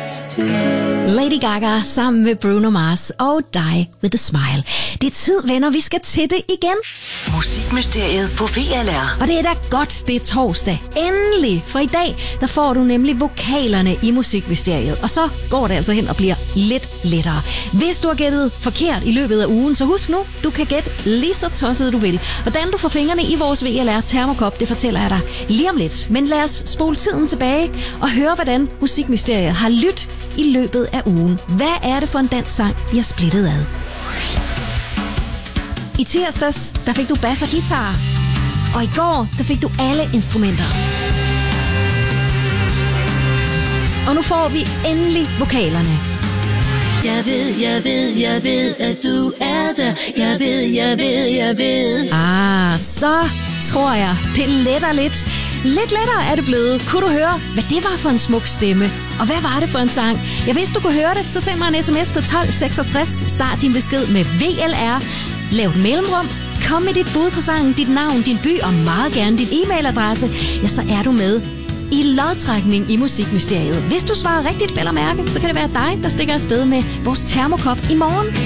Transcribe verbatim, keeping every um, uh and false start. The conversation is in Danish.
Lady Gaga sammen med Bruno Mars og Die With A Smile. Det er tid, venner, vi skal til det igen. Musikmysteriet på V L R. Og det er da godt, det er torsdag. Endelig! For i dag, der får du nemlig vokalerne i Musikmysteriet. Og så går det altså hen og bliver lidt lettere. Hvis du har gættet forkert i løbet af ugen, så husk nu, du kan gætte lige så tosset du vil. Hvordan du får fingrene i vores V L R termokop, det fortæller jeg dig lige om lidt. Men lad os spole tiden tilbage og høre, hvordan Musikmysteriet har lyttet i løbet af ugen. Hvad er det for en dansk sang, vi har splittet ad? I tirsdags, der fik du bass og guitar. Og i går, der fik du alle instrumenter. Og nu får vi endelig vokalerne. Jeg ved, jeg ved, jeg ved, at du er der. Jeg ved, jeg ved, jeg ved. Ah, så tror jeg, det letter lidt. Lidt lettere er det blevet. Kunne du høre, hvad det var for en smuk stemme? Og hvad var det for en sang? Ja, hvis du kunne høre det, så send mig en sms på tolv seksogtres. Start din besked med V L R. Lav et mellemrum. Kom med dit bud på sangen, dit navn, din by og meget gerne din e-mailadresse. Ja, så er du med i lodtrækning i Musikmysteriet. Hvis du svarer rigtigt, vel at mærke, så kan det være dig, der stikker afsted med vores termokop i morgen.